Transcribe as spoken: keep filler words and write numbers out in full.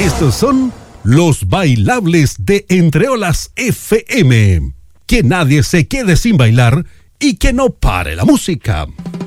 Estos son los bailables de Entre Olas F M. Que nadie se quede sin bailar y que no pare la música.